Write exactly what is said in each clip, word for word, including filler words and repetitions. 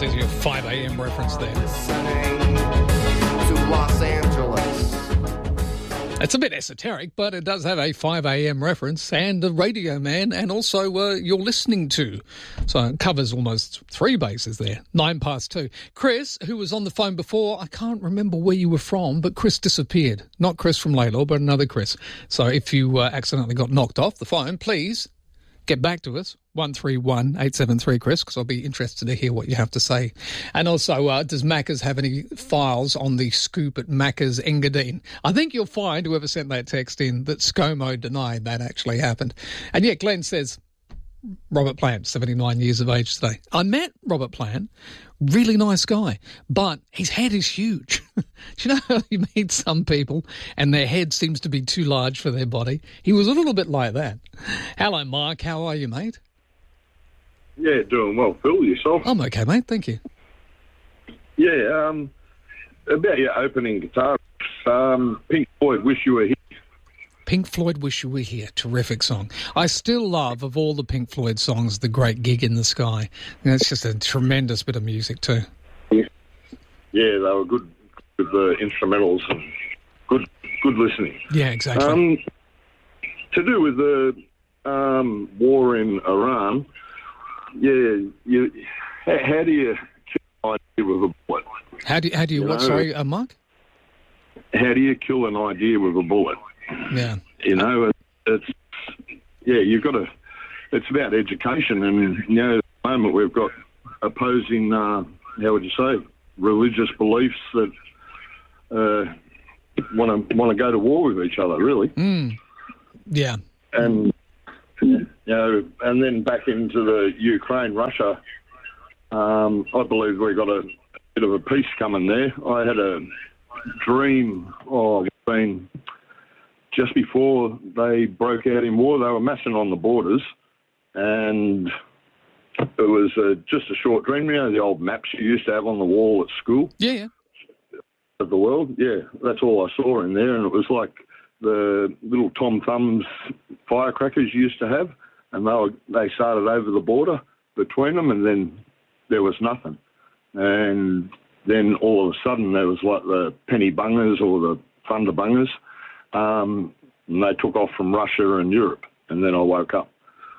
There's your five a.m. reference there. To Los Angeles. It's a bit esoteric, but it does have a five a.m. reference and a Radio Man, and also uh, you're listening to. So it covers almost three bases there. Nine past two. Chris, who was on the phone before, I can't remember where you were from, but Chris disappeared. Not Chris from Laylaw, but another Chris. So if you uh, accidentally got knocked off the phone, please get back to us, one three one eight seven three, Chris, because I'll be interested to hear what you have to say. And also, uh, does Macca's have any files on the scoop at Macca's Engadine? I think you'll find, whoever sent that text in, that ScoMo denied that actually happened. And yet Glenn says, Robert Plant, seventy-nine years of age today. I met Robert Plant, really nice guy, but his head is huge. Do you know how you meet some people and their head seems to be too large for their body? He was a little bit like that. Hello, Mark. How are you, mate? Yeah, doing well. Phil, yourself? I'm okay, mate. Thank you. Yeah, um, about your opening guitar, um, Pink Floyd, Wish You Were Here. Pink Floyd, Wish You Were Here. Terrific song. I still love, of all the Pink Floyd songs, The Great Gig in the Sky. You know, it's just a tremendous bit of music too. Yeah, yeah, they were good with the instrumentals and good good listening. Yeah, exactly. Um, to do with the um, war in Iran, yeah, you, how, how do you kill an idea with a bullet? How do you, how do you, you what, know, sorry, uh, Mark? How do you kill an idea with a bullet? Yeah. You know, it, it's, yeah, you've got to, it's about education. And, you know, at the moment we've got opposing, uh, how would you say, religious beliefs that uh, want to want to go to war with each other, really. Mm. Yeah. And, you know, and then back into the Ukraine, Russia, um, I believe we've got a bit of a peace coming there. I had a dream of being... Just before they broke out in war, they were massing on the borders, and it was uh, just a short dream. You know, the old maps you used to have on the wall at school? Yeah, yeah. Of the world? Yeah, that's all I saw in there, and it was like the little Tom Thumbs firecrackers you used to have, and they, were, they started over the border between them, and then there was nothing. And then all of a sudden there was like the penny bungers or the thunder bungers. Um, and they took off from Russia and Europe, and then I woke up.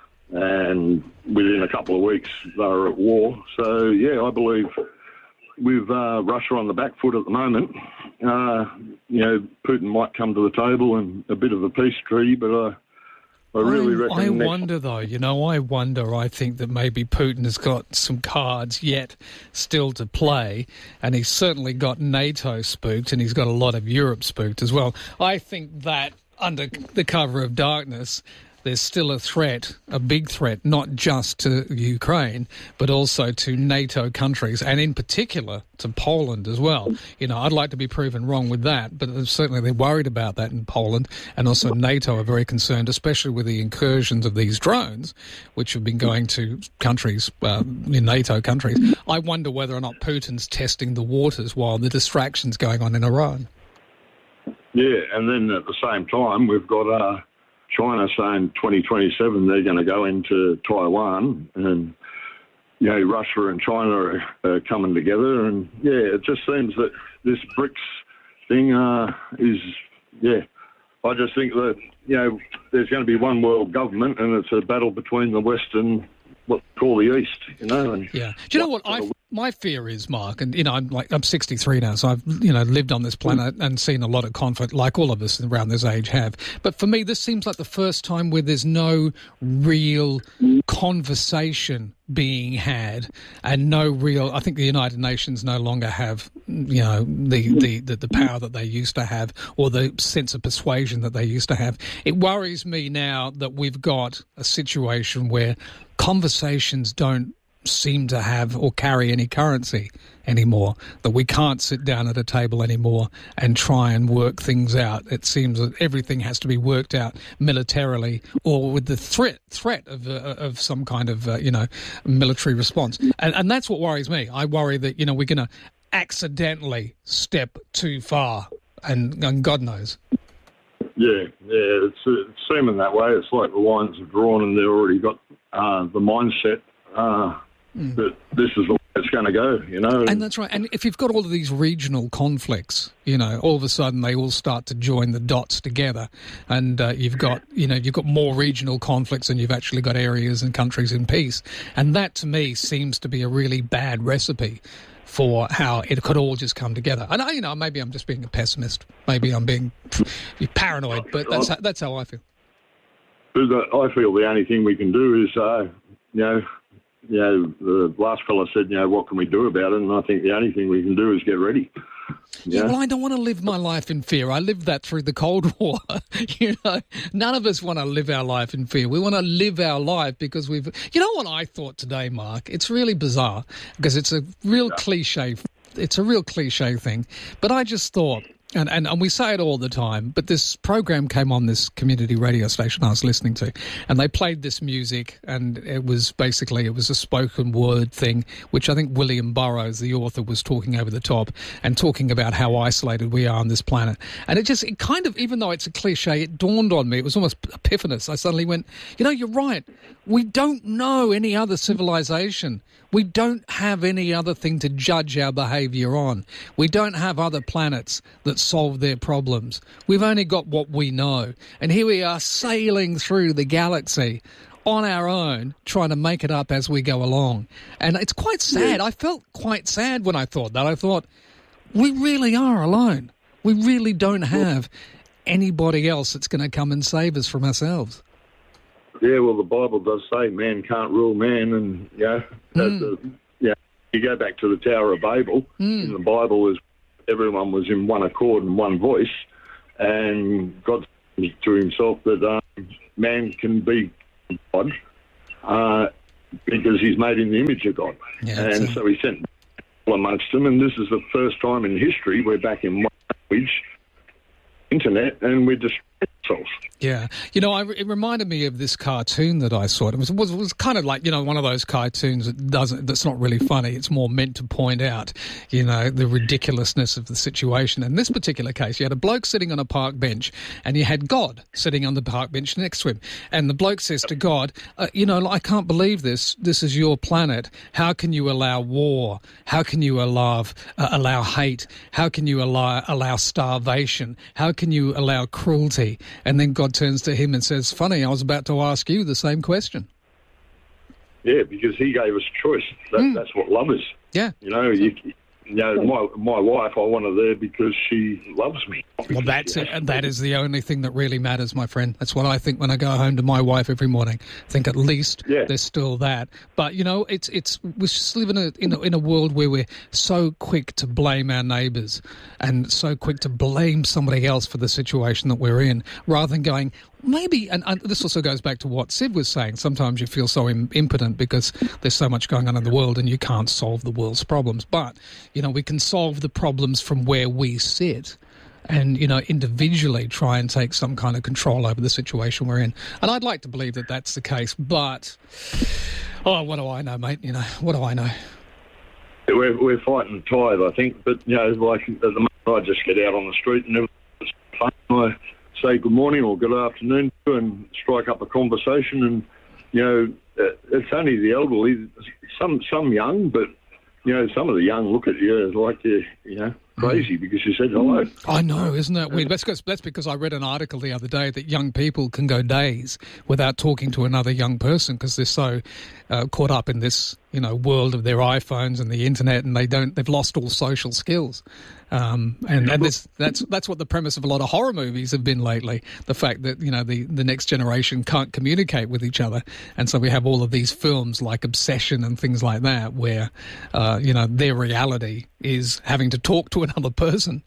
And within a couple of weeks, they were at war. So, yeah, I believe with uh, Russia on the back foot at the moment, uh, you know, Putin might come to the table and a bit of a peace treaty, but I, I really I, reckon... I next... wonder, though, you know, I wonder, I think that maybe Putin has got some cards yet still to play, and he's certainly got NATO spooked, and he's got a lot of Europe spooked as well. I think that under the cover of darkness, there's still a threat, a big threat, not just to Ukraine, but also to NATO countries, and in particular to Poland as well. You know, I'd like to be proven wrong with that, but certainly they're worried about that in Poland, and also NATO are very concerned, especially with the incursions of these drones, which have been going to countries, uh, in NATO countries. I wonder whether or not Putin's testing the waters while the distraction's going on in Iran. Yeah, and then at the same time, we've got... Uh... China saying twenty twenty-seven they're going to go into Taiwan, and, you know, Russia and China are uh, coming together. And, yeah, it just seems that this BRICS thing uh, is, yeah, I just think that, you know, there's going to be one world government, and it's a battle between the West and what we call the East, you know. And yeah. Do you know what I... My fear is, Mark, and, you know, I'm like I'm sixty-three now, so I've, you know, lived on this planet and seen a lot of conflict, like all of us around this age have. But for me, this seems like the first time where there's no real conversation being had, and no real... I think the United Nations no longer have, you know, the, the, the, the power that they used to have, or the sense of persuasion that they used to have. It worries me now that we've got a situation where conversations don't seem to have or carry any currency anymore, that we can't sit down at a table anymore and try and work things out. It seems that everything has to be worked out militarily or with the threat threat of uh, of some kind of, uh, you know, military response. And, and that's what worries me. I worry that, you know, we're going to accidentally step too far, and, and God knows. Yeah, yeah, it's, it's seeming that way. It's like the lines are drawn and they've already got uh, the mindset uh, mm. that this is the it's going to go, you know. And that's right. And if you've got all of these regional conflicts, you know, all of a sudden they all start to join the dots together, and uh, you've got, you know, you've got more regional conflicts than you've actually got areas and countries in peace. And that, to me, seems to be a really bad recipe for how it could all just come together. And I, you know, maybe I'm just being a pessimist. Maybe I'm being paranoid, but that's how, that's how I feel. I feel the only thing we can do is, uh, you know. You know, the last fella said, you know, what can we do about it? And I think the only thing we can do is get ready. Yeah, yeah, well, I don't want to live my life in fear. I lived that through the Cold War. You know, none of us want to live our life in fear. We want to live our life because we've... You know what I thought today, Mark? It's really bizarre because it's a real yeah. cliche. It's a real cliche thing. But I just thought... And, and and we say it all the time, but this program came on this community radio station I was listening to, and they played this music, and it was basically, it was a spoken word thing, which I think William Burroughs, the author, was talking over the top and talking about how isolated we are on this planet. And it just, it kind of, even though it's a cliche, it dawned on me, it was almost epiphanous. I suddenly went, you know, you're right. We don't know any other civilization. We don't have any other thing to judge our behaviour on. We don't have other planets that solve their problems. We've only got what we know. And here we are sailing through the galaxy on our own, trying to make it up as we go along. And it's quite sad. I felt quite sad when I thought that. I thought, we really are alone. We really don't have anybody else that's going to come and save us from ourselves. Yeah, well, the Bible does say man can't rule man, and you know, mm. the, you know, you go back to the Tower of Babel. Mm. In the Bible, is everyone was in one accord and one voice, and God said to himself that um, man can be God uh, because he's made in the image of God, yeah, and so he sent people amongst them. And this is the first time in history we're back in one language, internet, and we're destroying ourselves. Yeah. You know, I, it reminded me of this cartoon that I saw. It was, was was kind of like, you know, one of those cartoons that doesn't, that's not really funny. It's more meant to point out, you know, the ridiculousness of the situation. In this particular case, you had a bloke sitting on a park bench, and you had God sitting on the park bench next to him. And the bloke says to God, uh, you know, I can't believe this. This is your planet. How can you allow war? How can you allow, uh, allow hate? How can you allow, allow starvation? How can you allow cruelty? And then God turns to him and says, funny, I was about to ask you the same question. Yeah, because he gave us choice. That, mm. That's what love is. Yeah. You know, you, you know, my my wife, I want her there because she loves me. Well, that's it. And that is the only thing that really matters, my friend. That's what I think when I go home to my wife every morning. I think at least yeah. there's still that. But, you know, it's it's we just live in a, in a in a world where we're so quick to blame our neighbours and so quick to blame somebody else for the situation that we're in, rather than going, maybe, and, and this also goes back to what Sid was saying, sometimes you feel so im- impotent because there's so much going on in the world and you can't solve the world's problems. But, you know, we can solve the problems from where we sit and, you know, individually try and take some kind of control over the situation we're in. And I'd like to believe that that's the case, but, oh, what do I know, mate? You know, what do I know? We're, we're fighting tide, I think, but, you know, like at the moment I just get out on the street and it's fun. I say good morning or good afternoon and strike up a conversation, and you know it's only the elderly, some some young, but you know some of the young look at you like you're you know crazy because you said hello. I know, isn't that weird? That's because, that's because I read an article the other day that young people can go days without talking to another young person because they're so uh, caught up in this, you know, world of their iPhones and the internet, and they don't, they've lost all social skills. Um, and and this, that's that's what the premise of a lot of horror movies have been lately. The fact that, you know, the, the next generation can't communicate with each other, and so we have all of these films like Obsession and things like that, where uh, you know their reality is having to talk to another person.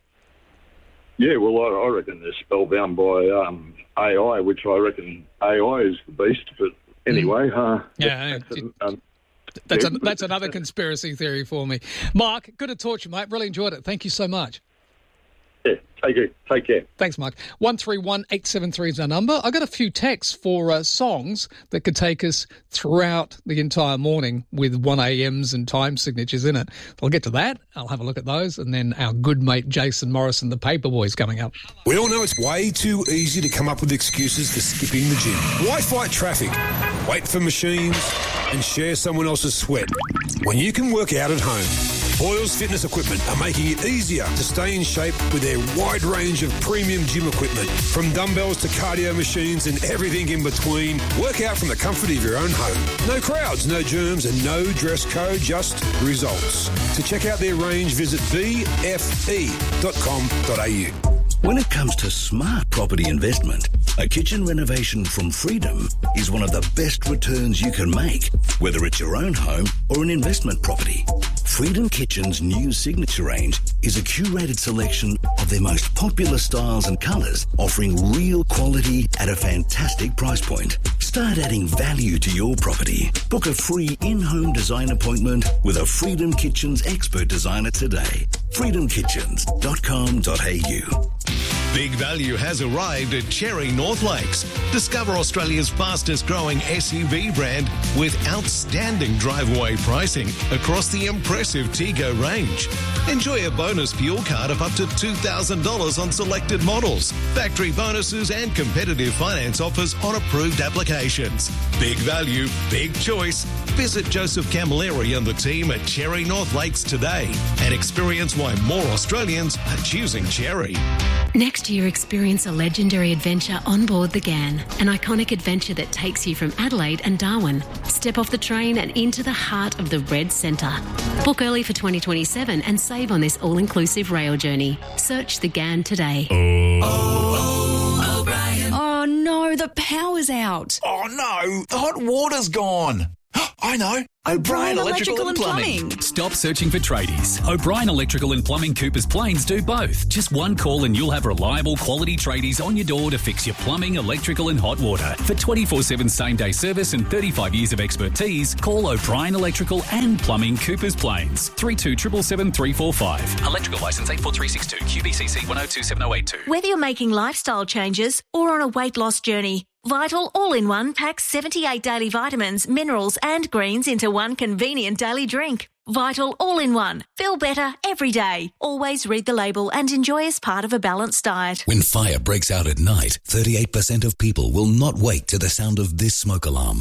Yeah, well, I, I reckon they're spellbound by um, A I, which I reckon A I is the beast. But anyway, uh, yeah. That's, it, um, That's, a, that's another conspiracy theory for me. Mark, good to talk to you, mate. Really enjoyed it. Thank you so much. Yeah. Take it. Take care. Thanks, Mark. one three one eight seven three is our number. I got a few texts for uh, songs that could take us throughout the entire morning with one A Ms and time signatures in it. I'll get to that. I'll have a look at those. And then our good mate Jason Morrison, the Paperboy's coming up. We all know it's way too easy to come up with excuses for skipping the gym. Why fight traffic, wait for machines, and share someone else's sweat when you can work out at home? Boyles Fitness Equipment are making it easier to stay in shape with their wide range of premium gym equipment. From dumbbells to cardio machines and everything in between, work out from the comfort of your own home. No crowds, no germs and no dress code, just results. To check out their range, visit b f e dot com dot a u. When it comes to smart property investment, a kitchen renovation from Freedom is one of the best returns you can make, whether it's your own home or an investment property. Freedom Kitchen's new signature range is a curated selection of their most popular styles and colours, offering real quality at a fantastic price point. Start adding value to your property. Book a free in-home design appointment with a Freedom Kitchens expert designer today. freedom kitchens dot com dot a u. Big value has arrived at Cherry North Lakes. Discover Australia's fastest growing S U V brand with outstanding drive-away pricing across the impressive Tego range. Enjoy a bonus fuel card of up to two thousand dollars on selected models, factory bonuses and competitive finance offers on approved applications. Big value, big choice. Visit Joseph Camilleri and the team at Cherry North Lakes today and experience why more Australians are choosing Cherry. Next year, experience a legendary adventure on board the Ghan, an iconic adventure that takes you from Adelaide and Darwin. Step off the train and into the heart of the Red Centre. Book early for twenty twenty-seven and save on this all-inclusive rail journey. Search the Ghan today. Oh, oh, O'Brien. Oh no, the power's out. Oh no, the hot water's gone. I know. O'Brien Electrical, Electrical and Plumbing. Plumbing. Stop searching for tradies. O'Brien Electrical and Plumbing Coopers Plains do both. Just one call and you'll have reliable quality tradies on your door to fix your plumbing, electrical and hot water. For twenty-four seven same-day service and thirty-five years of expertise, call O'Brien Electrical and Plumbing Coopers Plains. three two seven seven three four five. Electrical licence eight four three six two. Q B C C one oh two seven oh eight two. Whether you're making lifestyle changes or on a weight loss journey, Vital All-in-One packs seventy-eight daily vitamins, minerals and greens into one convenient daily drink. Vital All-in-One. Feel better every day. Always read the label and enjoy as part of a balanced diet. When fire breaks out at night, thirty-eight percent of people will not wake to the sound of this smoke alarm.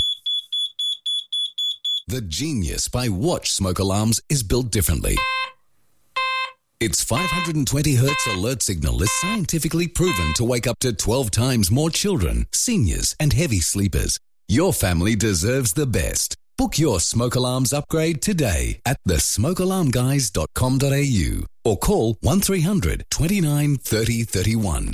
The genius by Watch smoke alarms is built differently. Its five hundred twenty hertz alert signal is scientifically proven to wake up to twelve times more children, seniors, and heavy sleepers. Your family deserves the best. Book your smoke alarms upgrade today at the smoke alarm guys dot com dot a u or call one three hundred twenty-nine thirty thirty-one.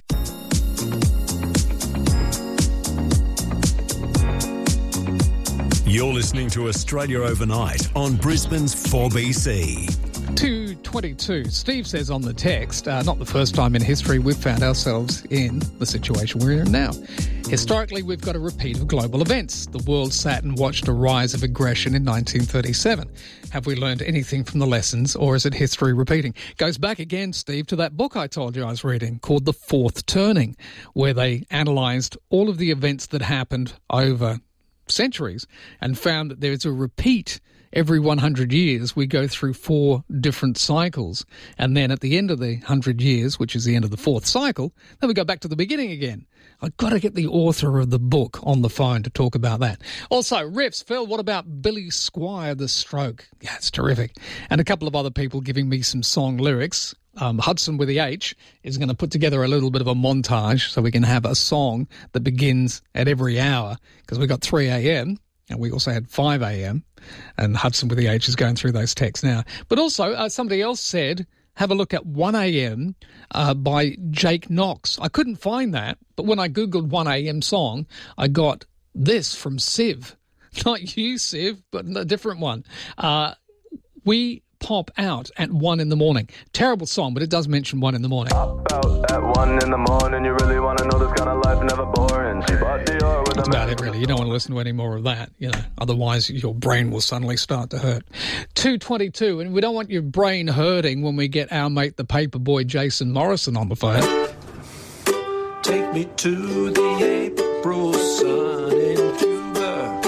You're listening to Australia Overnight on Brisbane's four B C. two twenty-two. Steve says on the text, uh, not the first time in history we've found ourselves in the situation we're in now. Historically, we've got a repeat of global events. The world sat and watched a rise of aggression in nineteen thirty-seven. Have we learned anything from the lessons, or is it history repeating? Goes back again, Steve, to that book I told you I was reading called The Fourth Turning, where they analysed all of the events that happened over centuries and found that there's a repeat. Every one hundred years, we go through four different cycles. And then at the end of the one hundred years, which is the end of the fourth cycle, then we go back to the beginning again. I've got to get the author of the book on the phone to talk about that. Also, riffs. Phil, what about Billy Squier, The Stroke? Yeah, it's terrific. And a couple of other people giving me some song lyrics. Um, Hudson with the H is going to put together a little bit of a montage so we can have a song that begins at every hour, because we've got three a.m., and we also had five a.m. and Hudson with the H is going through those texts now. But also, uh, somebody else said, have a look at one a.m. Uh, by Jake Knox. I couldn't find that, but when I Googled one a.m. song, I got this from Civ. Not you, Civ, but a different one. Uh, we pop out at one in the morning. Terrible song, but it does mention one in the morning. Out at one in the morning, you really want to know this kind of life, never boring. She bought Dior with That's about it, really. You don't want to listen to any more of that, you know. Otherwise, your brain will suddenly start to hurt. two twenty-two, and we don't want your brain hurting when we get our mate, the paperboy Jason Morrison, on the phone. Take me to the April sun in Cuba.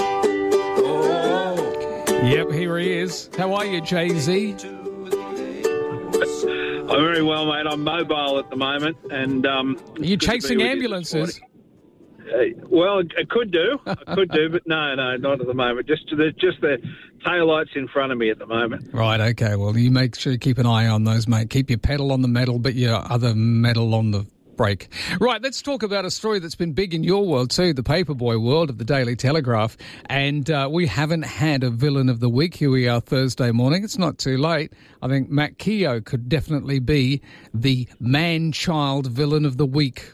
Oh. Yep, here he is. How are you, Jay-Z? I'm very well, mate. I'm mobile at the moment. and um, Are you chasing ambulances? Uh, well, I could do. I could do, but no, no, not at the moment. Just the, just the taillights in front of me at the moment. Right, okay. Well, you make sure you keep an eye on those, mate. Keep your pedal on the metal, but your other metal on the break. Right, let's talk about a story that's been big in your world too, the paperboy world of the Daily Telegraph. And uh, we haven't had a villain of the week. Here we are Thursday morning. It's not too late. I think Matt Keogh could definitely be the man-child villain of the week.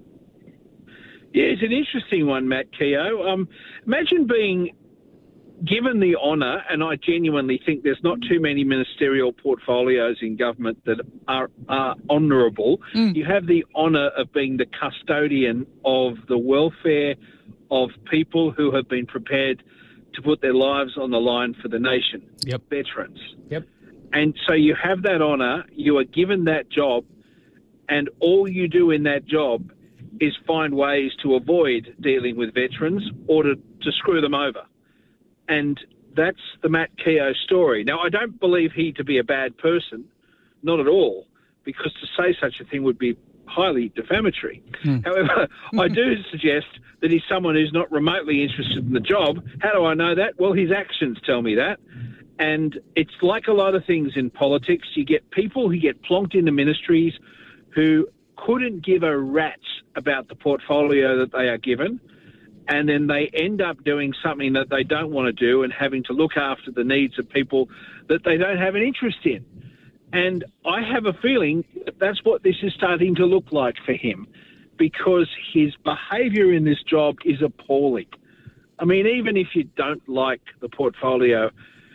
Yeah, it's an interesting one, Matt Keogh. Um, imagine being given the honour, and I genuinely think there's not too many ministerial portfolios in government that are, are honourable. Mm. You have the honour of being the custodian of the welfare of people who have been prepared to put their lives on the line for the nation. Yep. Veterans. Yep. And so you have that honour, you are given that job, and all you do in that job is find ways to avoid dealing with veterans or to, to screw them over. And that's the Matt Keogh story. Now, I don't believe he to be a bad person, not at all, because to say such a thing would be highly defamatory. Hmm. However, I do suggest that he's someone who's not remotely interested in the job. How do I know that? Well, his actions tell me that. And it's like a lot of things in politics. You get people who get plonked into ministries who couldn't give a rat's about the portfolio that they are given, and then they end up doing something that they don't want to do and having to look after the needs of people that they don't have an interest in. And I have a feeling that that's what this is starting to look like for him, because his behaviour in this job is appalling. I mean, even if you don't like the portfolio,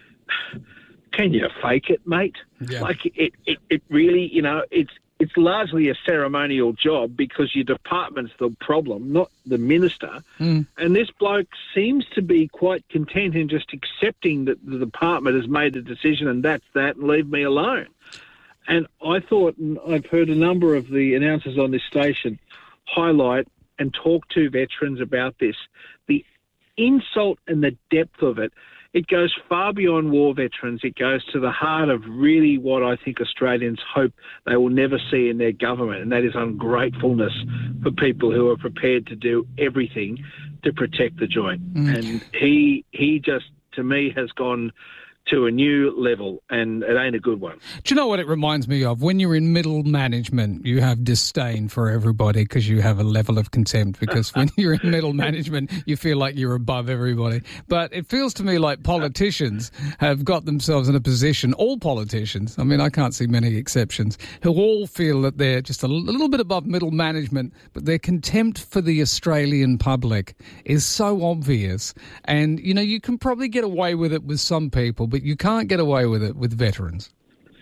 can you fake it, mate? Yeah. Like, it, it, it really, you know, it's It's largely a ceremonial job because your department's the problem, not the minister. Mm. And this bloke seems to be quite content in just accepting that the department has made a decision and that's that, and leave me alone. And I thought, and I've heard a number of the announcers on this station highlight and talk to veterans about this, the insult and the depth of it. It goes far beyond war veterans. It goes to the heart of really what I think Australians hope they will never see in their government, and that is ungratefulness for people who are prepared to do everything to protect the joint. Mm. And he he just, to me, has gone to a new level, and it ain't a good one. Do you know what it reminds me of? When you're in middle management, you have disdain for everybody because you have a level of contempt, because when you're in middle management, you feel like you're above everybody. But it feels to me like politicians have got themselves in a position, all politicians, I mean, I can't see many exceptions, who all feel that they're just a little bit above middle management, but their contempt for the Australian public is so obvious. And, you know, you can probably get away with it with some people, but you can't get away with it with veterans.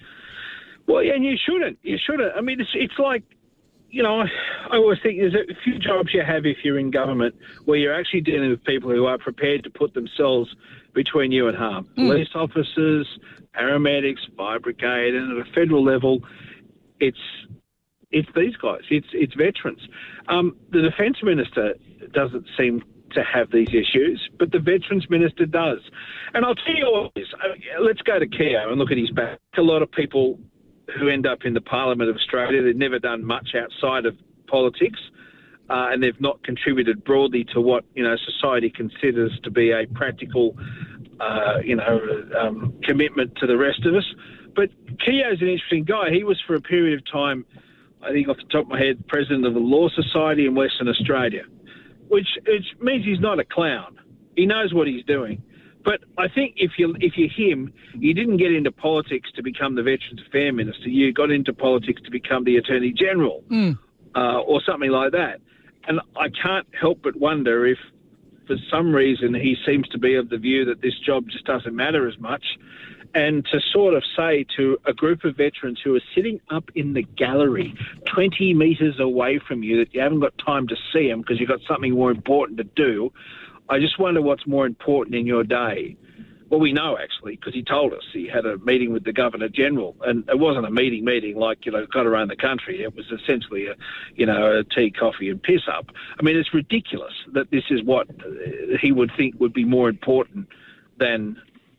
Well, and you shouldn't. You shouldn't. I mean, it's it's like, you know, I always think there's a few jobs you have if you're in government where you're actually dealing with people who are prepared to put themselves between you and harm. Mm. Police officers, paramedics, fire brigade, and at a federal level, it's it's these guys. It's it's veterans. Um, the Defence Minister doesn't seem to have these issues, but the Veterans Minister does. And I'll tell you all this. Let's go to Keogh and look at his back. A lot of people who end up in the Parliament of Australia, they've never done much outside of politics, uh, and they've not contributed broadly to what, you know, society considers to be a practical, uh, you know, um, commitment to the rest of us. But Keogh's an interesting guy. He was, for a period of time, I think off the top of my head, president of the Law Society in Western Australia, which, which means he's not a clown. He knows what he's doing. But I think if you if you're him, you didn't get into politics to become the Veterans Affairs Minister. You got into politics to become the Attorney General mm. uh, or something like that. And I can't help but wonder if, for some reason, he seems to be of the view that this job just doesn't matter as much, And to sort of say to a group of veterans who are sitting up in the gallery twenty metres away from you that you haven't got time to see them because you've got something more important to do, I just wonder what's more important in your day. Well, we know, actually, because he told us he had a meeting with the Governor-General, and it wasn't a meeting meeting like, you know, got around the country. It was essentially a, you know, a tea, coffee and piss-up. I mean, it's ridiculous that this is what he would think would be more important than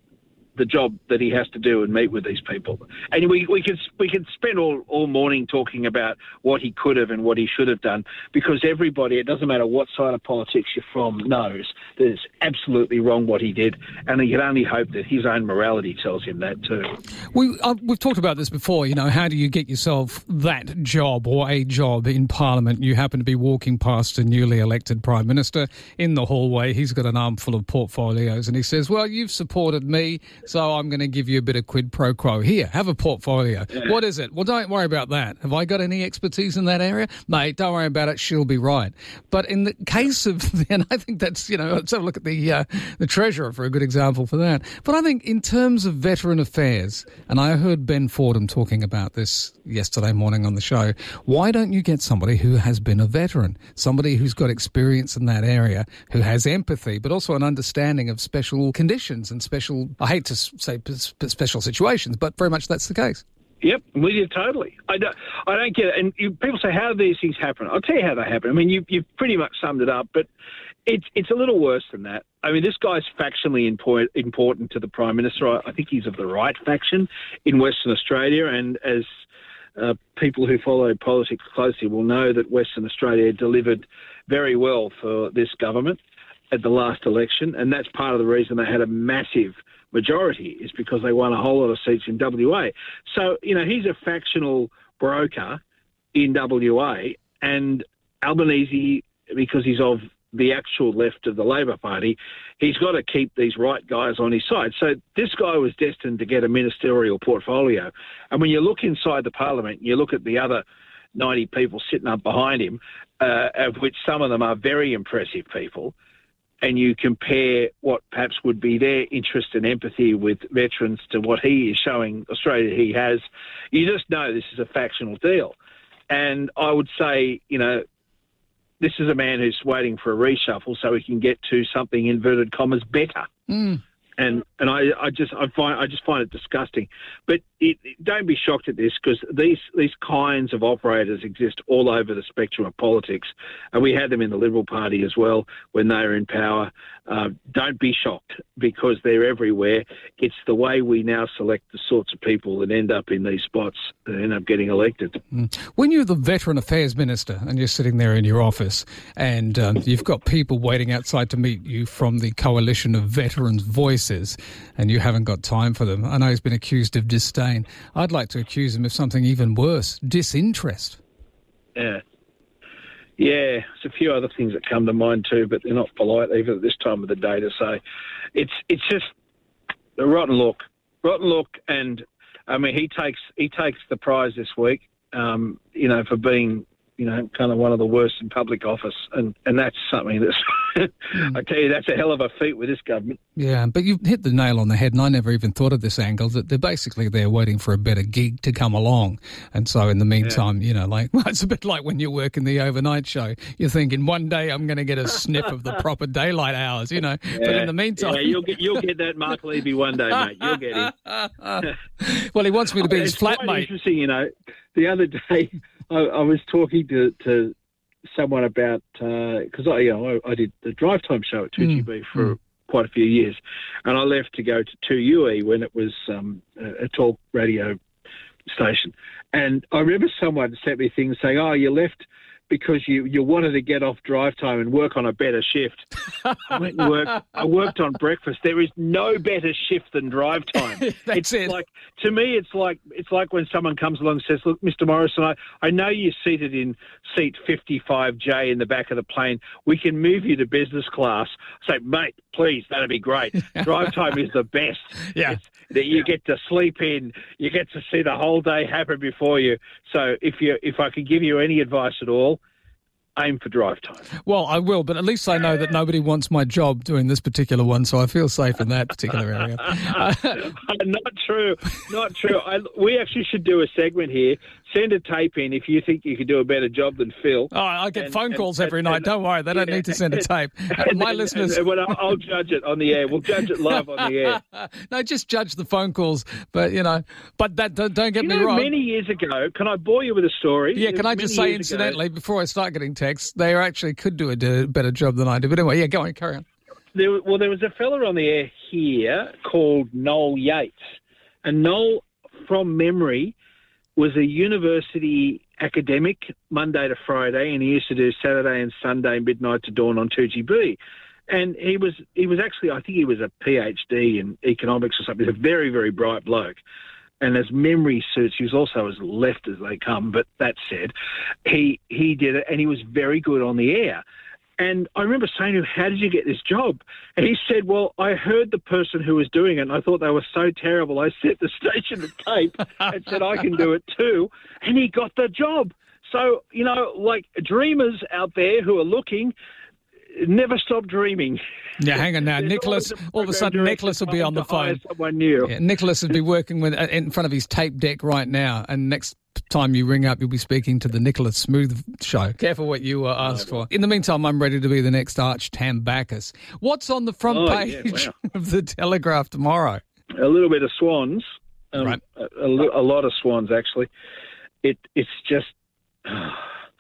the job that he has to do and meet with these people. And we, we could we could spend all, all morning talking about what he could have and what he should have done, because everybody, it doesn't matter what side of politics you're from, knows that it's absolutely wrong what he did, and he can only hope that his own morality tells him that too. We, uh, we've talked about this before, you know, how do you get yourself that job or a job in Parliament? You happen to be walking past a newly elected Prime Minister in the hallway. He's got an armful of portfolios and he says, well, you've supported me, so I'm going to give you a bit of quid pro quo. Here, have a portfolio. Yeah. What is it? Well, don't worry about that. Have I got any expertise in that area? Mate, don't worry about it. She'll be right. But in the case of, and I think that's, you know, let's have a look at the, uh, the Treasurer for a good example for that. But I think in terms of veteran affairs, and I heard Ben Fordham talking about this yesterday morning on the show, why don't you get somebody who has been a veteran, somebody who's got experience in that area, who has empathy, but also an understanding of special conditions and special, I hate to say special situations, but very much that's the case. Yep, we do totally. I don't, I don't get it. And you, people say, how do these things happen? I'll tell you how they happen. I mean, you, you've pretty much summed it up, but it's it's a little worse than that. I mean, this guy's factionally impo- important to the Prime Minister. I, I think he's of the right faction in Western Australia, and as uh, people who follow politics closely will know, that Western Australia delivered very well for this government at the last election, and that's part of the reason they had a massive majority, is because they won a whole lot of seats in W A. So, you know, he's a factional broker in W A, and Albanese, because he's of the actual left of the Labor Party, he's got to keep these right guys on his side. So this guy was destined to get a ministerial portfolio. And when you look inside the Parliament, you look at the other ninety people sitting up behind him, uh, of which some of them are very impressive people, and you compare what perhaps would be their interest and empathy with veterans to what he is showing Australia he has, you just know this is a factional deal. And I would say, you know, this is a man who's waiting for a reshuffle so he can get to something, inverted commas, better. Mm. And and I, I just I find I just find it disgusting. But it, don't be shocked at this, because these these kinds of operators exist all over the spectrum of politics, and we had them in the Liberal Party as well when they were in power. Uh, don't be shocked, because they're everywhere. It's the way we now select the sorts of people that end up in these spots that end up getting elected. Mm. When you're the Veteran Affairs Minister and you're sitting there in your office and um, you've got people waiting outside to meet you from the Coalition of Veterans Voices, and you haven't got time for them, I know he's been accused of disdain. I'd like to accuse him of something even worse, disinterest. Yeah. Yeah, there's a few other things that come to mind too, but they're not polite even at this time of the day to say. It's it's just a rotten look, rotten look, and I mean he takes he takes the prize this week, um, you know, for being, you know, kind of one of the worst in public office, and, and that's something that's mm. I tell you, that's a hell of a feat with this government. Yeah, but you've hit the nail on the head, and I never even thought of this angle, that they're basically there waiting for a better gig to come along. And so in the meantime, yeah. you know, like, well, it's a bit like when you work in the overnight show. You're thinking, one day I'm going to get a sniff of the proper daylight hours, you know. Yeah. But in the meantime... Yeah, you'll get, you'll get that Mark Levy one day, mate. You'll get him. Well, he wants me to be oh, his flatmate. It's interesting, you know. The other day, I, I was talking to... to someone about, because uh, I, you know, I, I did the drive time show at two G B mm. for mm. quite a few years, and I left to go to two U E when it was um, a, a talk radio station. And I remember someone sent me things saying, oh, you left because you, you wanted to get off drive time and work on a better shift. I went and worked, I worked on breakfast. There is no better shift than drive time. That's it's it. Like, to me, it's like it's like when someone comes along and says, look, Mister Morrison, I, I know you're seated in seat fifty-five J in the back of the plane. We can move you to business class. I say, mate, please, that'd be great. Drive time is the best. Yeah. It's, that you get to sleep in, you get to see the whole day happen before you. So if you if I could give you any advice at all, aim for drive time. Well, I will, but at least I know that nobody wants my job doing this particular one, so I feel safe in that particular area. Uh, not true. Not true. I, we actually should do a segment here. Send a tape in if you think you could do a better job than Phil. Oh, I get and, phone and, calls and, every and, night. Don't worry. They don't yeah, need to send a tape. And, my and, listeners... And, and, I'll judge it on the air. We'll judge it live on the air. No, just judge the phone calls. But, you know, but that don't, don't get you me know, wrong. Many years ago, can I bore you with a story? Yeah, can I just say, incidentally, ago, before I start getting texts, they actually could do a do, better job than I do. But anyway, yeah, go on, carry on. There, well, there was a fella on the air here called Noel Yates. And Noel, from memory, was a university academic Monday to Friday, and he used to do Saturday and Sunday midnight to dawn on two G B. And he was he was actually, I think he was a PhD in economics or something. He's a very, very bright bloke. And as memory suits, he was also as left as they come. But that said, he he did it, and he was very good on the air. And I remember saying to him, how did you get this job? And he said, well, I heard the person who was doing it, and I thought they were so terrible. I sent the station a tape and said, I can do it too. And he got the job. So, you know, like dreamers out there who are looking, never stop dreaming. Yeah, hang on now. Nicholas, all of a sudden, Nicholas will be on the phone. Someone new. Yeah, Nicholas will be working with in front of his tape deck right now, and next time you ring up, you'll be speaking to the Nicholas Smooth Show. Careful what you uh, ask for. In the meantime, I'm ready to be the next Arch Tam Bacchus. What's on the front oh, page yeah, wow. of the Telegraph tomorrow? A little bit of swans. Um, right. A, a, a lot of swans, actually. It It's just... Uh,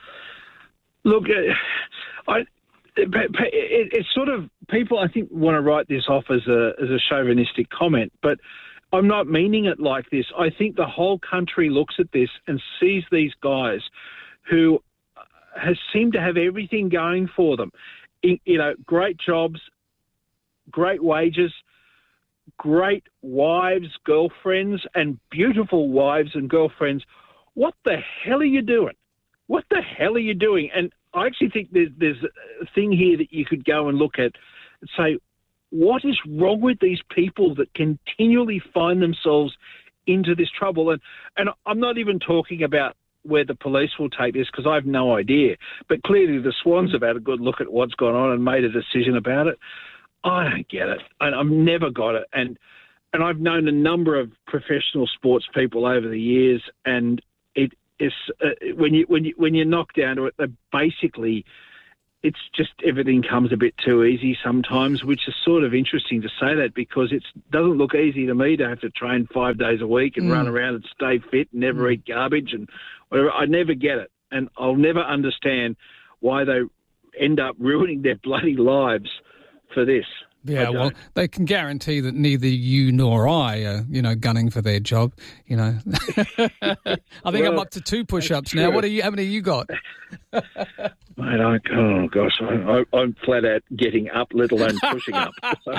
look, uh, I... It, it, it's sort of, people I think want to write this off as a as a chauvinistic comment, but I'm not meaning it like this. I think the whole country looks at this and sees these guys who has seemed to have everything going for them. You know, great jobs, great wages, great wives, girlfriends, and beautiful wives and girlfriends. What the hell are you doing? What the hell are you doing? And I actually think there's, there's a thing here that you could go and look at and say, what is wrong with these people that continually find themselves into this trouble? And, and I'm not even talking about where the police will take this, because I have no idea. But clearly the Swans have had a good look at what's gone on and made a decision about it. I don't get it. And I've never got it. And and I've known a number of professional sports people over the years, and it is uh, when you when you when you knock down to it, they basically, it's just everything comes a bit too easy sometimes, which is sort of interesting to say that, because it doesn't look easy to me to have to train five days a week and mm. run around and stay fit and never mm. eat garbage and whatever. I never get it, and I'll never understand why they end up ruining their bloody lives for this. Yeah, well, they can guarantee that neither you nor I are, you know, gunning for their job. You know, I think well, I'm up to two push-ups now. What are you? How many you got? Mate, I, oh gosh, I, I'm flat out getting up, let alone pushing up. So,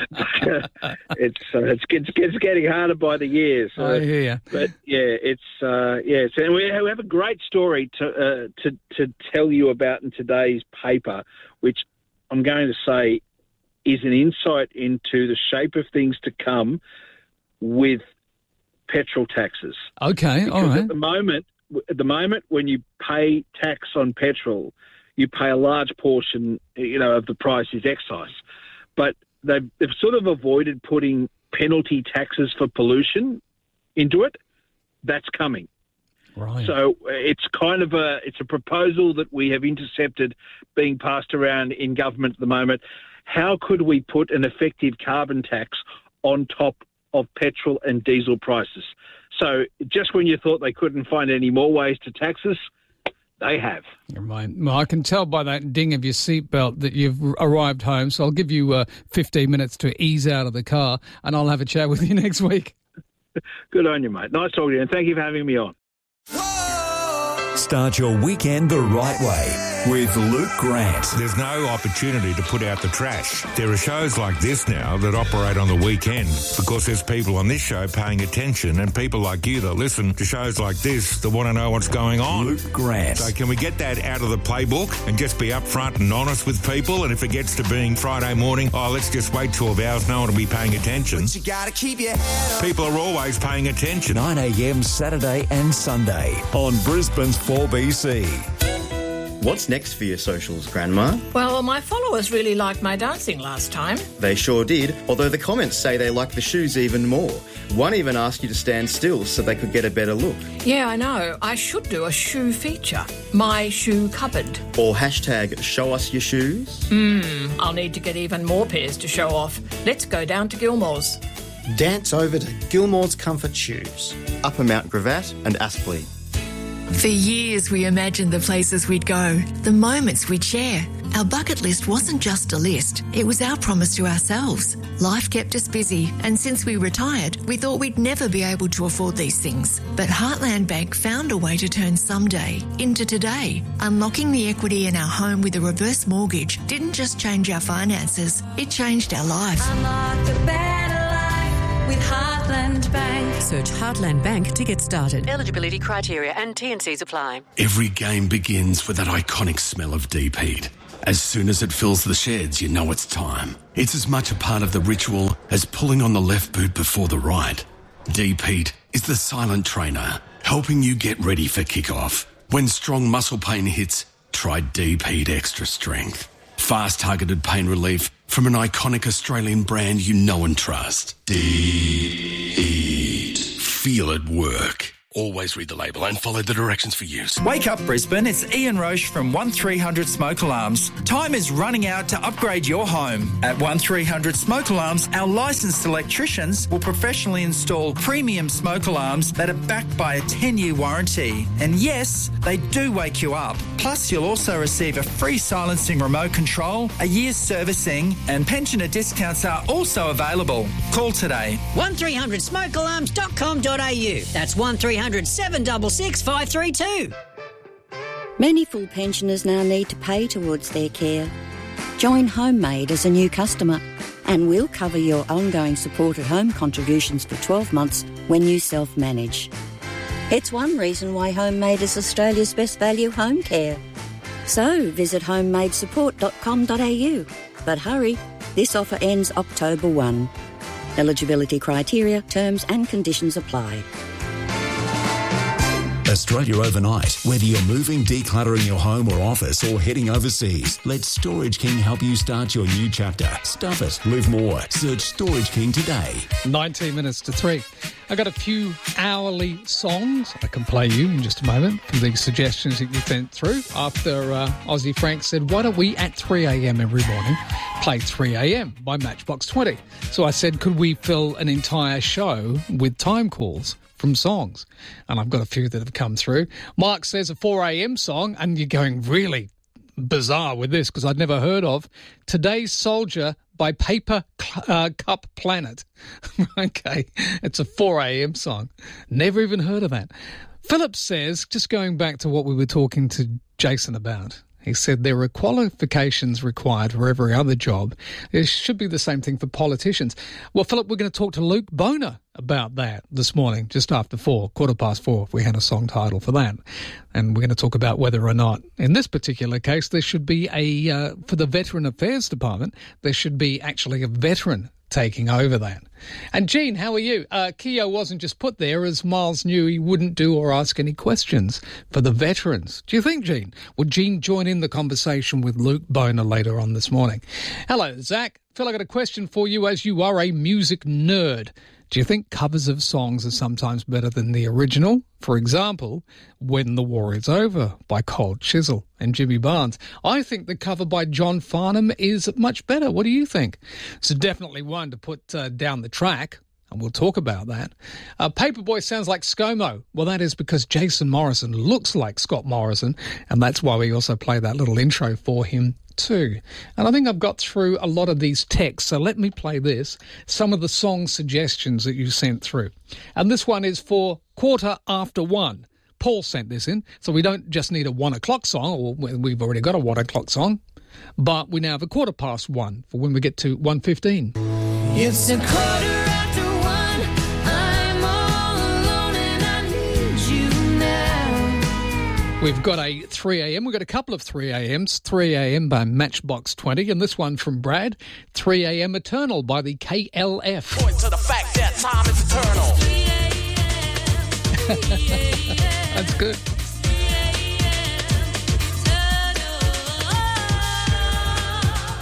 it's, uh, it's it's it's getting harder by the years. So, I hear you. But yeah, it's uh, yeah, it's, and we have a great story to uh, to to tell you about in today's paper, which I'm going to say is an insight into the shape of things to come with petrol taxes. Okay, because all right. At the moment, at the moment, when you pay tax on petrol, you pay a large portion, you know, of the price is excise. But they've, they've sort of avoided putting penalty taxes for pollution into it. That's coming. Right. So it's kind of a it's a proposal that we have intercepted being passed around in government at the moment. How could we put an effective carbon tax on top of petrol and diesel prices? So just when you thought they couldn't find any more ways to tax us, they have. Right. Well, I can tell by that ding of your seatbelt that you've arrived home, so I'll give you uh, fifteen minutes to ease out of the car, and I'll have a chat with you next week. Good on you, mate. Nice talking to you, and thank you for having me on. Start your weekend the right way with Luke Grant. There's no opportunity to put out the trash. There are shows like this now that operate on the weekend because there's people on this show paying attention, and people like you that listen to shows like this that want to know what's going on. Luke Grant. So can we get that out of the playbook and just be upfront and honest with people? And if it gets to being Friday morning, oh, let's just wait twelve hours, no one will be paying attention. But you gotta keep your head up. People are always paying attention. nine a.m. Saturday and Sunday on Brisbane's four B C. What's next for your socials, Grandma? Well, my followers really liked my dancing last time. They sure did, although the comments say they like the shoes even more. One even asked you to stand still so they could get a better look. Yeah, I know. I should do a shoe feature. My shoe cupboard. Or hashtag show us your shoes. Hmm, I'll need to get even more pairs to show off. Let's go down to Gilmore's. Dance over to Gilmore's Comfort Shoes. Upper Mount Gravatt and Aspley. For years we imagined the places we'd go, the moments we'd share. Our bucket list wasn't just a list, it was our promise to ourselves. Life kept us busy, and since we retired, we thought we'd never be able to afford these things. But Heartland Bank found a way to turn someday into today. Unlocking the equity in our home with a reverse mortgage didn't just change our finances, it changed our life. Unlock the better life with Heartland Bank. Search Heartland Bank to get started. Eligibility criteria and T and Cs apply. Every game begins with that iconic smell of deep heat. As soon as it fills the sheds, you know it's time. It's as much a part of the ritual as pulling on the left boot before the right. Deep heat is the silent trainer, helping you get ready for kickoff. When strong muscle pain hits, try Deep Heat Extra Strength. Fast targeted pain relief from an iconic Australian brand you know and trust. Deep Heat. Feel it work. Always read the label and follow the directions for use. Wake up, Brisbane. It's Ian Roche from one three hundred Smoke Alarms. Time is running out to upgrade your home. At one three hundred Smoke Alarms, our licensed electricians will professionally install premium smoke alarms that are backed by a ten-year warranty. And yes, they do wake you up. Plus, you'll also receive a free silencing remote control, a year's servicing, and pensioner discounts are also available. Call today. one three hundred smoke alarms dot com dot a u. That's one three hundred seven six six five three two. Many full pensioners now need to pay towards their care. Join Homemade as a new customer and we'll cover your ongoing supported home contributions for twelve months when you self-manage. It's one reason why Homemade is Australia's best value home care. So visit homemade support dot com dot a u. But hurry, this offer ends October first. Eligibility criteria, terms and conditions apply. Australia Overnight. Whether you're moving, decluttering your home or office, or heading overseas, let Storage King help you start your new chapter. Stuff it. Live more. Search Storage King today. nineteen minutes to three. I got a few hourly songs I can play you in just a moment from the suggestions that you sent through after uh, Aussie Frank said, why don't we at three a.m. every morning play three a.m. by Matchbox twenty? So I said, could we fill an entire show with time calls from songs? And I've got a few that have come through. Mark says a four a.m. song, and you're going really bizarre with this because I'd never heard of Today's Soldier by Paper uh, Cup Planet. Okay, it's a four a.m. song. Never even heard of that. Philip says, just going back to what we were talking to Jason about, he said there are qualifications required for every other job. There should be the same thing for politicians. Well, Philip, we're going to talk to Luke Boner about that this morning, just after four, quarter past four, if we had a song title for that. And we're going to talk about whether or not, in this particular case, there should be a, uh, for the Veteran Affairs Department, there should be actually a veteran taking over that. And Jean, how are you? Uh, Keogh wasn't just put there as Miles knew he wouldn't do or ask any questions for the veterans. Do you think, Jean? Would Jean join in the conversation with Luke Boner later on this morning? Hello, Zach. Phil, I got a question for you as you are a music nerd. Do you think covers of songs are sometimes better than the original? For example, When the War Is Over by Cold Chisel and Jimmy Barnes. I think the cover by John Farnham is much better. What do you think? So definitely one to put uh, down the track, and we'll talk about that. Uh, Paperboy sounds like ScoMo. Well, that is because Jason Morrison looks like Scott Morrison, and that's why we also play that little intro for him too. And I think I've got through a lot of these texts, so let me play this, some of the song suggestions that you sent through. And this one is for quarter after one. Paul sent this in, so we don't just need a one o'clock song, or we've already got a one o'clock song, but we now have a quarter past one for when we get to one fifteen. It's a quarter after one, I'm all alone and I need you now. We've got a three a.m. We've got a couple of three a.m.s. three a.m. by Matchbox twenty, and this one from Brad, three a.m. Eternal by the K L F. Point to the fact that time is eternal. That's good.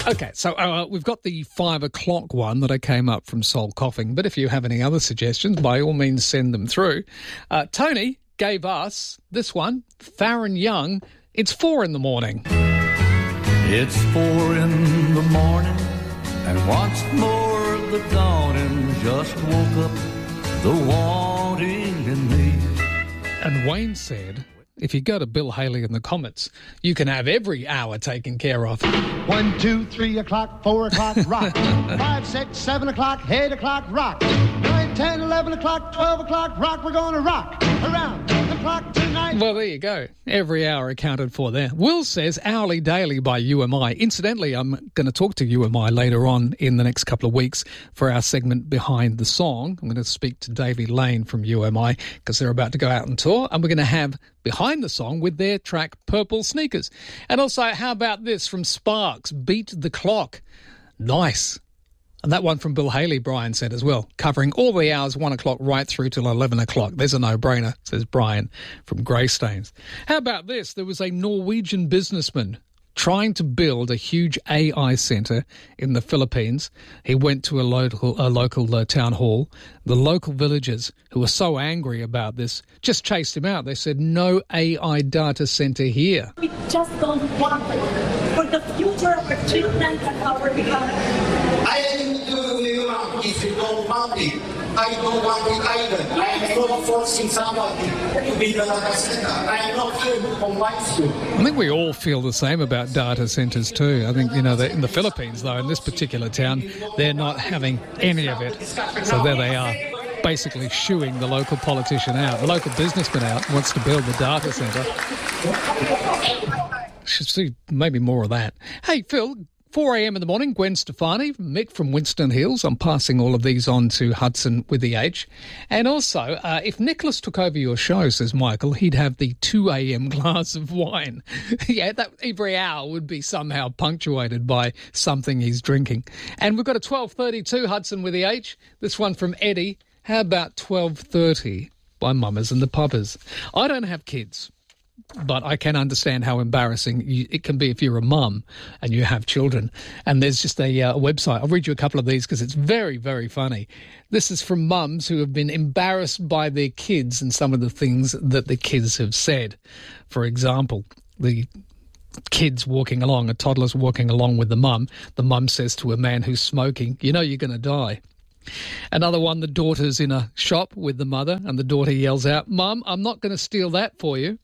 Okay, so uh, we've got the five o'clock one that I came up from Soul Coughing, but if you have any other suggestions, by all means send them through. Uh, Tony gave us this one, Farron Young, It's Four in the Morning. It's four in the morning, and once more the dawning just woke up the wanting in me. And Wayne said, if you go to Bill Haley in the comments, you can have every hour taken care of. One, two, three o'clock, four o'clock, rock. Five, six, seven o'clock, eight o'clock, rock. Nine, ten, eleven o'clock, twelve o'clock, rock. We're going to rock around the clock tonight. Well, there you go. Every hour accounted for there. Will says Hourly Daily by U M I. Incidentally, I'm going to talk to U M I later on in the next couple of weeks for our segment Behind the Song. I'm going to speak to Davey Lane from U M I because they're about to go out on tour, and we're going to have Behind the Song with their track Purple Sneakers. And also, how about this from Sparks, Beat the Clock. Nice. And that one from Bill Haley, Brian said as well, covering all the hours, one o'clock right through till eleven o'clock. There's a no-brainer, says Brian from Greystanes. How about this? There was a Norwegian businessman trying to build a huge A I centre in the Philippines. He went to a local, a local uh, town hall. The local villagers, who were so angry about this, just chased him out. They said, no A I data centre here. We just don't want it for the future of our children and our economy. I didn't do you if you don't want it. I don't want it either. I am not forcing somebody to be the data center. I am not here to convince you. I think we all feel the same about data centres too. I think, you know, in the Philippines, though, in this particular town, they're not having any of it. So there they are, basically shooing the local politician out. The local businessman out wants to build the data centre. Should see maybe more of that. Hey, Phil, four a.m. in the morning, Gwen Stefani, Mick from Winston Hills. I'm passing all of these on to Hudson with the H. And also, uh, if Nicholas took over your show, says Michael, he'd have the two a.m. glass of wine. Yeah, that every hour would be somehow punctuated by something he's drinking. And we've got a twelve thirty-two Hudson with the H. This one from Eddie. How about twelve thirty by Mamas and the Puppers? I don't have kids, but I can understand how embarrassing it can be if you're a mum and you have children. And there's just a, uh, a website. I'll read you a couple of these because it's very, very funny. This is from mums who have been embarrassed by their kids and some of the things that the kids have said. For example, the kids walking along, a toddler's walking along with the mum. The mum says to a man who's smoking, you know you're going to die. Another one, the daughter's in a shop with the mother and the daughter yells out, Mum, I'm not going to steal that for you.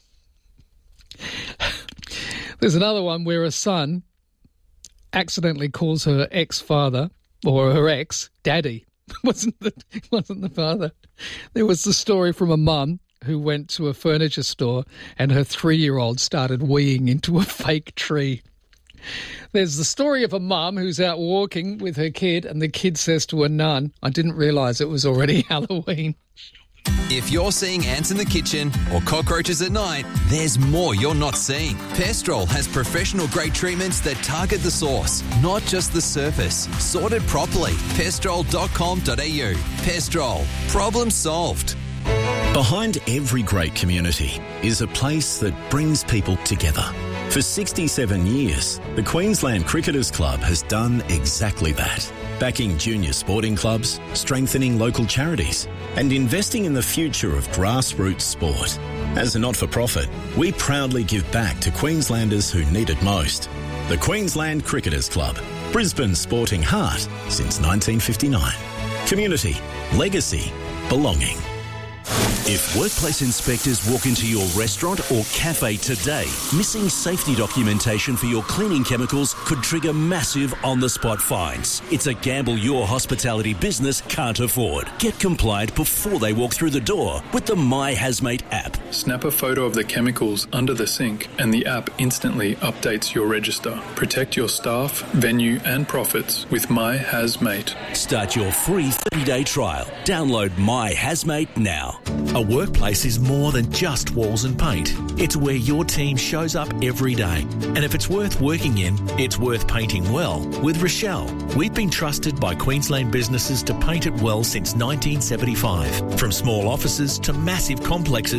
There's another one where a son accidentally calls her ex-father or her ex daddy. wasn't the wasn't the father. There was the story from a mum who went to a furniture store and her three-year-old started weeing into a fake tree. There's the story of a mum who's out walking with her kid and the kid says to a nun, I didn't realise it was already Halloween. If you're seeing ants in the kitchen or cockroaches at night, there's more you're not seeing. Pestrol has professional-grade treatments that target the source, not just the surface. Sorted properly. pestrol dot com dot a u. Pestrol. Problem solved. Behind every great community is a place that brings people together. For sixty-seven years, the Queensland Cricketers Club has done exactly that, backing junior sporting clubs, strengthening local charities, and investing in the future of grassroots sport. As a not-for-profit, we proudly give back to Queenslanders who need it most. The Queensland Cricketers Club, Brisbane's sporting heart since nineteen fifty-nine. Community, legacy, belonging. If workplace inspectors walk into your restaurant or cafe today, missing safety documentation for your cleaning chemicals could trigger massive on-the-spot fines. It's a gamble your hospitality business can't afford. Get compliant before they walk through the door with the My Hazmate app. Snap a photo of the chemicals under the sink and the app instantly updates your register. Protect your staff, venue and profits with My Hazmate. Start your free thirty-day trial. Download My Hazmate now. A workplace is more than just walls and paint. It's where your team shows up every day. And if it's worth working in, it's worth painting well. With Rochelle, we've been trusted by Queensland businesses to paint it well since nineteen seventy-five. From small offices to massive complexes, our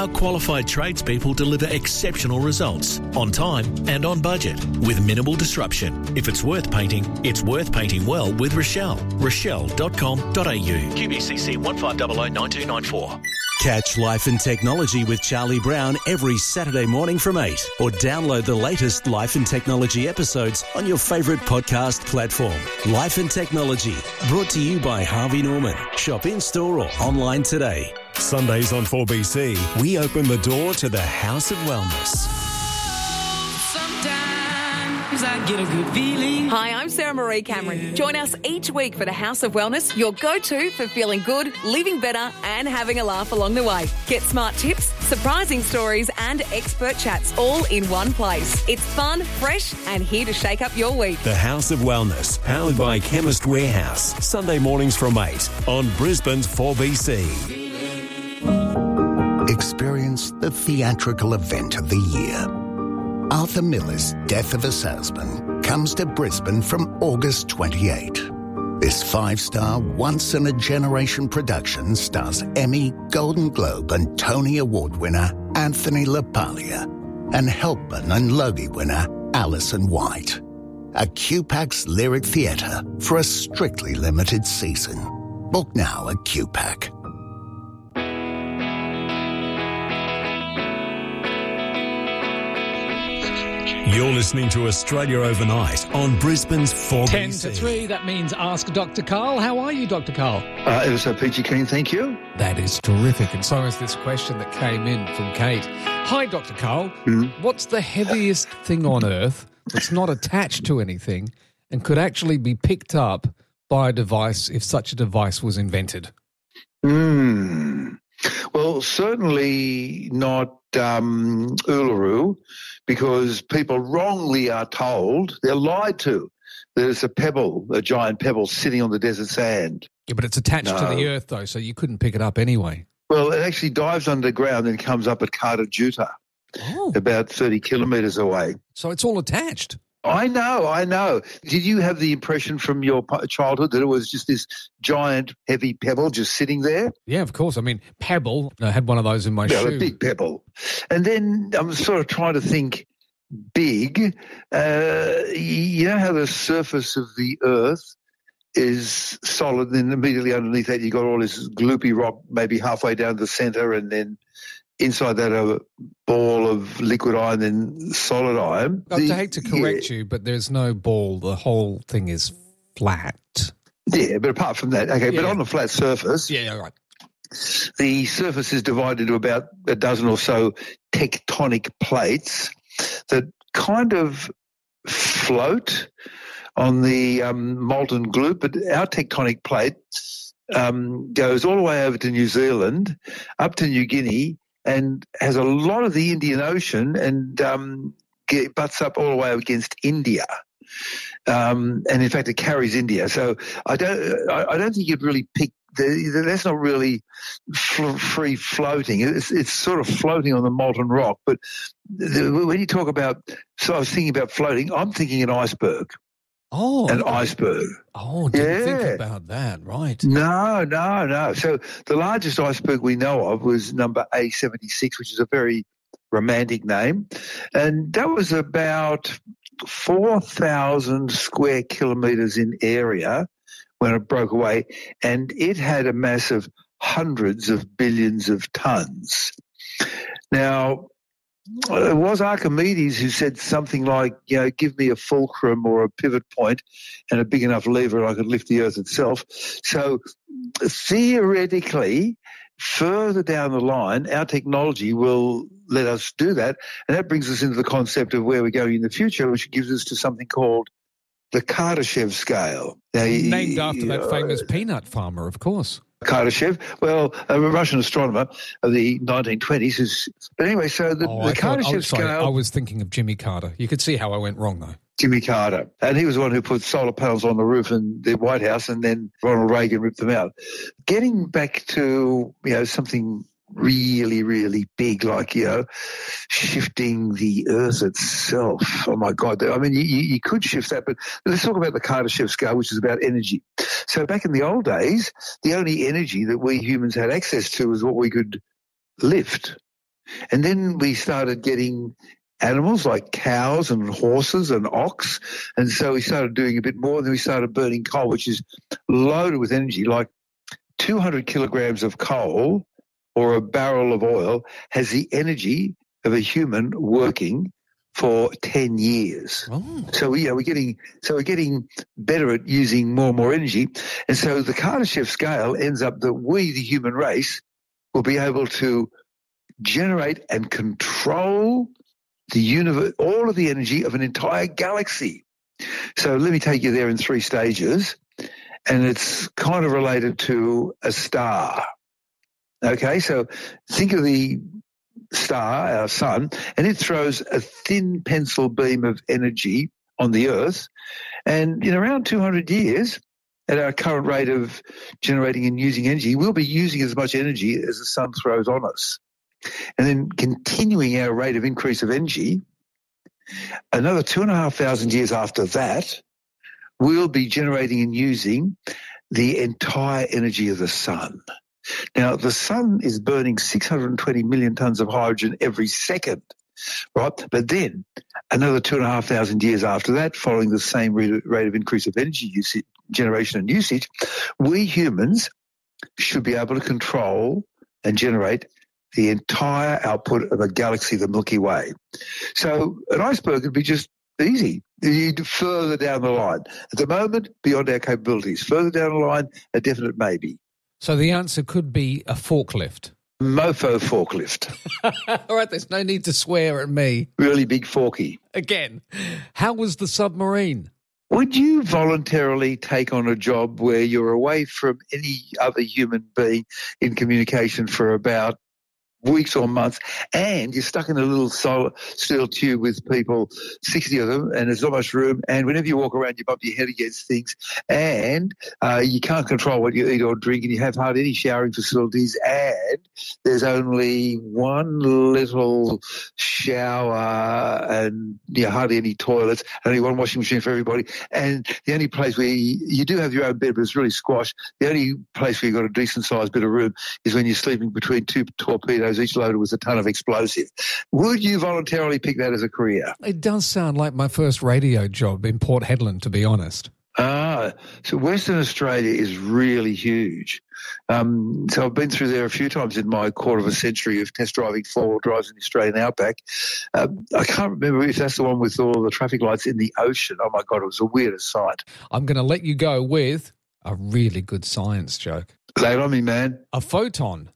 Our qualified tradespeople deliver exceptional results, on time and on budget, with minimal disruption. If it's worth painting, it's worth painting well with Rochelle. rochelle dot com dot a u. Q B C C one five zero zero nine two nine four. Catch Life and Technology with Charlie Brown every Saturday morning from eight, or download the latest Life and Technology episodes on your favourite podcast platform. Life and Technology, brought to you by Harvey Norman. Shop in-store or online today. Sundays on four B C, we open the door to the House of Wellness. I get a good feeling. Hi, I'm Sarah Marie Cameron. Join us each week for the House of Wellness, your go-to for feeling good, living better and having a laugh along the way. Get smart tips, surprising stories and expert chats all in one place. It's fun, fresh and here to shake up your week. The House of Wellness, powered by Chemist Warehouse. Sunday mornings from eight on Brisbane's four B C. Experience the theatrical event of the year. Arthur Miller's Death of a Salesman comes to Brisbane from August twenty-eighth. This five-star, once-in-a-generation production stars Emmy, Golden Globe and Tony Award winner Anthony LaPaglia and Helpman and Logie winner Alison White. A Q PAC's Lyric Theatre for a strictly limited season. Book now at Q PAC. You're listening to Australia Overnight on Brisbane's four ten B C. to three, that means Ask Doctor Carl. How are you, Doctor Carl? Uh, ever so peachy keen, thank you. That is terrific. And so is this question that came in from Kate. Hi, Doctor Carl. Mm-hmm. What's the heaviest thing on Earth that's not attached to anything and could actually be picked up by a device if such a device was invented? Mm. Well, certainly not um, Uluru, because people wrongly are told, they're lied to, there's a pebble, a giant pebble sitting on the desert sand. Yeah, but it's attached No. to the Earth, though, so you couldn't pick it up anyway. Well, it actually dives underground and comes up at Kata Juta, oh. about thirty kilometres away. So it's all attached. I know, I know. Did you have the impression from your p- childhood that it was just this giant, heavy pebble just sitting there? Yeah, of course. I mean, pebble, I had one of those in my Yeah, shoe. a big pebble. And then I'm sort of trying to think big. Uh, you know how the surface of the Earth is solid, and then immediately underneath that you got all this gloopy rock maybe halfway down the centre, and then inside that a ball of liquid iron, then solid iron. I The- hate to correct you, but there's no ball. The whole thing is flat. Yeah, but apart from that, okay, but Yeah. on a flat surface, Yeah, right. the surface is divided into about a dozen or so tectonic plates that kind of float on the um, molten gloop, but our tectonic plate um, goes all the way over to New Zealand, up to New Guinea, and has a lot of the Indian Ocean, and um, get, butts up all the way against India. Um, and in fact, it carries India. So I don't, I, I don't think you'd really pick. The, that's not really fl- free floating. It's, it's sort of floating on the molten rock. But the, when you talk about, so I was thinking about floating. I'm thinking an iceberg. Oh, an okay. iceberg. Oh, didn't Yeah. think about that. Right. No, no, no. So the largest iceberg we know of was number A seventy-six, which is a very romantic name. And that was about four thousand square kilometres in area when it broke away. And it had a mass of hundreds of billions of tonnes. Now, it was Archimedes who said something like, you know, give me a fulcrum or a pivot point and a big enough lever and I could lift the earth itself. So theoretically, further down the line, our technology will let us do that. And that brings us into the concept of where we're going in the future, which gives us to something called the Kardashev scale. Now, Named after that famous peanut farmer, of course. Kardashev, well, a Russian astronomer of the nineteen twenties. Is, but anyway, so the, Oh, the I, thought, Kardashev oh, sorry, scale. I was thinking of Jimmy Carter. You could see how I went wrong, though. Jimmy Carter. And he was the one who put solar panels on the roof in the White House, and then Ronald Reagan ripped them out. Getting back to, you know, something really, really big, like, you know, shifting the Earth itself. Oh, my God. I mean, you, you could shift that, but let's talk about the Kardashev scale, which is about energy. So back in the old days, the only energy that we humans had access to was what we could lift. And then we started getting animals like cows and horses and ox. And so we started doing a bit more. Then we started burning coal, which is loaded with energy. Like two hundred kilograms of coal or a barrel of oil has the energy of a human working for ten years. Oh. So we, you know, we're getting so we're getting better at using more and more energy. And so the Kardashev scale ends up that we, the human race, will be able to generate and control the universe, all of the energy of an entire galaxy. So let me take you there in three stages, and it's kind of related to a star. Okay, so think of the star, our sun, and it throws a thin pencil beam of energy on the Earth, and in around two hundred years, at our current rate of generating and using energy, we'll be using as much energy as the sun throws on us. And then continuing our rate of increase of energy, another two and a half thousand years after that, we'll be generating and using the entire energy of the sun. Now, the sun is burning six hundred twenty million tonnes of hydrogen every second, right? But then another two and a half thousand years after that, following the same rate of increase of energy usage, generation and usage, we humans should be able to control and generate the entire output of a galaxy, the Milky Way. So an iceberg would be just easy. You'd further down the line. At the moment, beyond our capabilities. Further down the line, a definite maybe. So the answer could be a forklift. Mofo forklift. All right, there's no need to swear at me. Really big forky. Again, how was the submarine? Would you voluntarily take on a job where you're away from any other human being in communication for about weeks or months, and you're stuck in a little solid steel tube with people, sixty of them, and there's not much room, and whenever you walk around you bump your head against things, and uh, you can't control what you eat or drink, and you have hardly any showering facilities, and there's only one little shower and you know, hardly any toilets, only one washing machine for everybody, and the only place where you, you do have your own bed but it's really squashed, the only place where you've got a decent sized bit of room is when you're sleeping between two torpedoes, each loaded with a ton of explosive. Would you voluntarily pick that as a career? It does sound like my first radio job in Port Hedland, to be honest. Ah, so Western Australia is really huge. Um, so I've been through there a few times in my quarter of a century of test driving four-wheel drives in the Australian outback. Um, I can't remember if that's the one with all the traffic lights in the ocean. Oh, my God, it was the weirdest sight. I'm going to let you go with a really good science joke. Lay it on me, man. A photon